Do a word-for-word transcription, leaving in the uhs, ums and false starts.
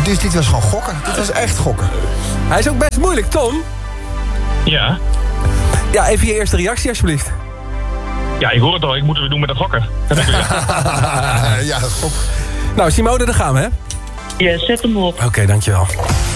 Dus dit was gewoon gokken. Dit was echt gokken. Hij is ook best moeilijk, Tom. Ja. Ja, even je eerste reactie alsjeblieft. Ja, ik hoor het al. Ik moet het weer doen met een gokker. Dat heb ik weer. Ja, gok. Nou, Simone, daar gaan we, hè? Ja, zet hem op. Oké, okay, dankjewel.